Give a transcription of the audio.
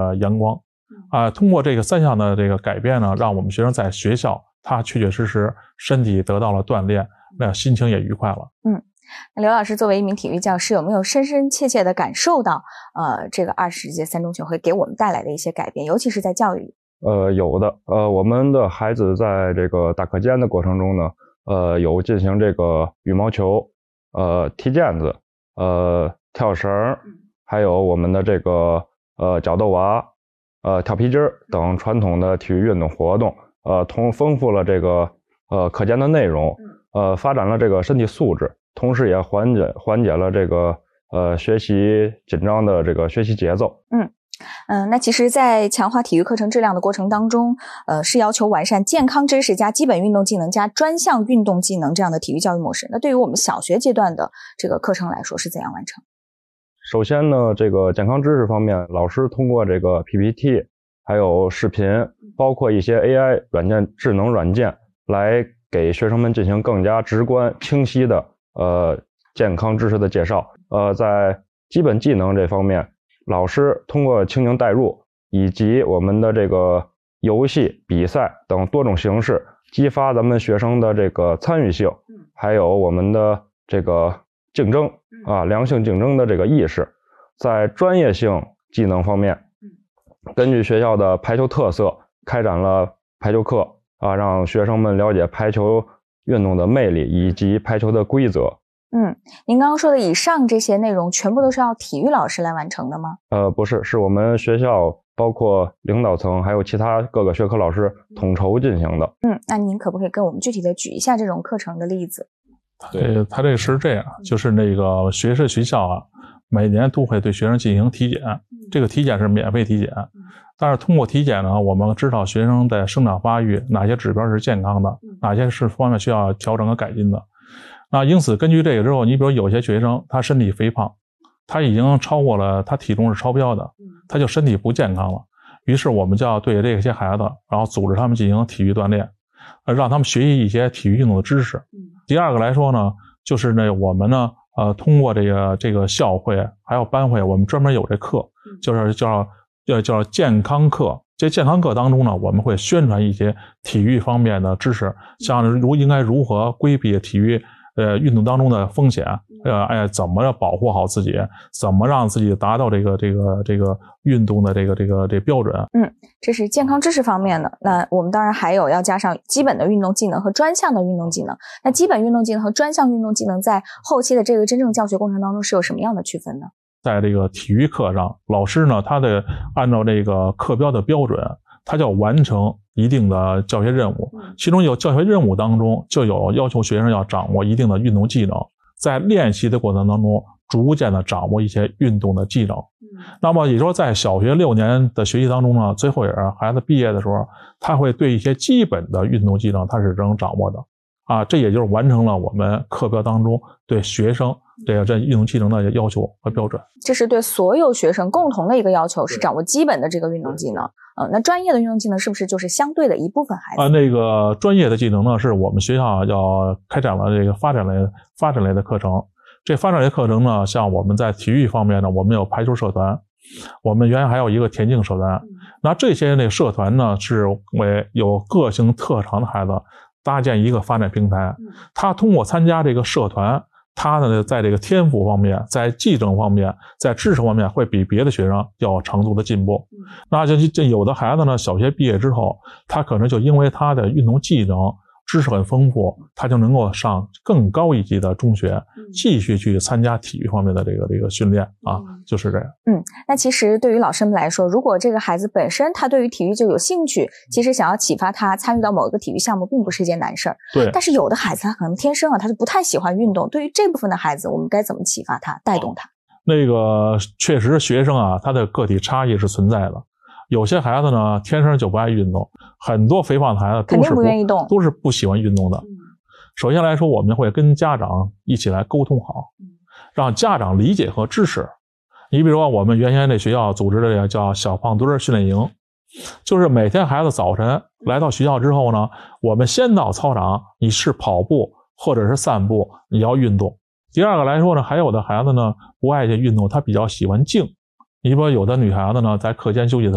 个阳光。通过这个3项的这个改变呢，让我们学生在学校他确确实实身体得到了锻炼，那心情也愉快了。 那刘老师作为一名体育教师，有没有深深切切地感受到这个20届3中全会给我们带来的一些改变，尤其是在教育里？ 有的。我们的孩子在这个打课间的过程中呢，有进行这个羽毛球、踢毽子、跳绳，还有我们的这个角斗娃、跳皮筋等传统的体育运动活动，丰富了这个课间的内容，发展了这个身体素质，同时也缓解了这个学习紧张的这个学习节奏。 那其实在强化体育课程质量的过程当中，是要求完善健康知识加基本运动技能加专项运动技能这样的体育教育模式。那对于我们小学阶段的这个课程来说是怎样完成？ 首先呢，这个健康知识方面，老师通过这个 PPT 还有视频，包括一些 AI 软件、智能软件，来给学生们进行更加直观清晰的健康知识的介绍。在基本技能这方面，老师通过情景代入以及我们的这个游戏、比赛等多种形式，激发咱们学生的这个参与性，还有我们的这个竞争良性竞争的这个意识。在专业性技能方面，根据学校的排球特色，开展了排球课让学生们了解排球运动的魅力以及排球的规则。 您刚刚说的以上这些内容全部都是要体育老师来完成的吗？ 不是，是我们学校包括领导层还有其他各个学科老师统筹进行的。 那您可不可以跟我们具体的举一下这种课程的例子？ 对，他这个是这样，就是那个学校每年都会对学生进行体检，这个体检是免费体检，但是通过体检呢，我们知道学生在生长发育哪些指标是健康的，哪些是方面需要调整和改进的。那因此根据这个之后，你比如有些学生他身体肥胖，他已经超过了他体重是超标的，他就身体不健康了。于是我们就要对这些孩子，然后组织他们进行体育锻炼，让他们学习一些体育运动的知识。第二个来说呢，就是我们呢通过这个校会还有班会，我们专门有这课，就是叫健康课。这健康课当中呢，我们会宣传一些体育方面的知识，像应该如何规避体育运动当中的风险，怎么保护好自己，怎么让自己达到这个运动的这个标准。 这是健康知识方面的。那我们当然还有要加上基本的运动技能和专项的运动技能。那基本运动技能和专项运动技能在后期的这个真正教学过程当中是有什么样的区分呢？ 在这个体育课上，老师呢，他得按照这个课标的标准，他就要完成一定的教学任务。其中有教学任务当中就有要求学生要掌握一定的运动技能，在练习的过程当中逐渐的掌握一些运动的技能。那么也就是说，在小学6年的学习当中呢，最后也是孩子毕业的时候，他会对一些基本的运动技能他是能掌握的这也就是完成了我们课标当中对学生这运动技能的要求和标准。 这是对所有学生共同的一个要求，是掌握基本的这个运动技能。那专业的运动技能是不是就是相对的一部分孩子？ 那个专业的技能呢，是我们学校要开展了这个发展类的课程。这发展类课程呢，像我们在体育方面呢，我们有排球社团，我们原来还有一个田径社团。那这些社团呢，是为有个性特长的孩子搭建一个发展平台。他通过参加这个社团，他呢在这个天赋方面，在技能方面，在知识方面会比别的学生要长足的进步。那这有的孩子呢，小学毕业之后，他可能就因为他的运动技能知识很丰富，他就能够上更高一级的中学，继续去参加体育方面的这个训练就是这样。 那其实对于老师们来说，如果这个孩子本身他对于体育就有兴趣，其实想要启发他参与到某一个体育项目并不是一件难事儿。 对。 但是有的孩子他可能天生他就不太喜欢运动，对于这部分的孩子，我们该怎么启发他，带动他？ 确实学生他的个体差异是存在的。有些孩子呢，天生就不爱运动，很多肥胖的孩子肯定不愿意动， 都是不喜欢运动的。首先来说，我们会跟家长一起来沟通好，让家长理解和支持。你比如说，我们原先这学校组织的这个叫小胖墩训练营，就是每天孩子早晨来到学校之后呢，我们先到操场，你是跑步或者是散步，你要运动。第二个来说呢，还有的孩子呢不爱这运动，他比较喜欢静。你比如说有的女孩子呢，在课间休息的